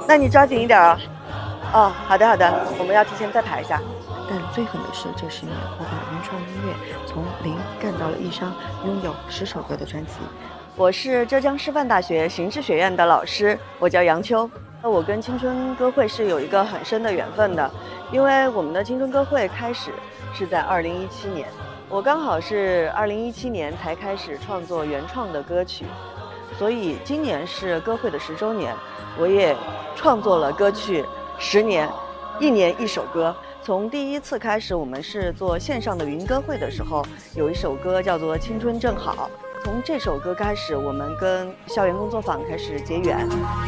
那你抓紧一点啊。哦，好的好的，我们要提前再排一下。 但最狠的是，这10年我把原创音乐从零干到了1张拥有10首歌的专辑。 我是浙江师范大学行知学院的老师，我叫杨秋。我跟青春歌会是有一个很深的缘分的，因为我们的青春歌会开始是在2017年，我刚好是2017年才开始创作原创的歌曲，所以今年是歌会的10周年，我也创作了歌曲10年，1年1首歌。从第一次开始，我们是做线上的云歌会的时候，有一首歌叫做《青春正好》，从这首歌开始，我们跟校园工作坊开始结缘。